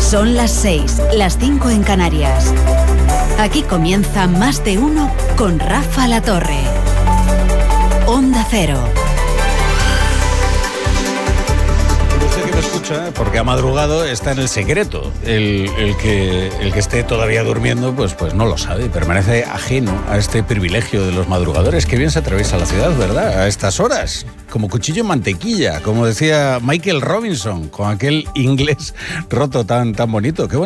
Son las 6, las 5 en Canarias. Aquí comienza Más de Uno con Rafa La Torre. Onda Cero. Usted que me escucha, porque ha madrugado, está en el secreto. El que esté todavía durmiendo, pues no lo sabe. Permanece ajeno a este privilegio de los madrugadores. Qué bien se atraviesa la ciudad, ¿verdad? A estas horas. Como cuchillo en mantequilla, como decía Michael Robinson, con aquel inglés roto tan bonito. Qué bonito.